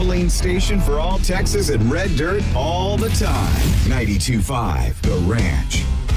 gasoline station for all Texas and red dirt all the time. 92.5 The Ranch.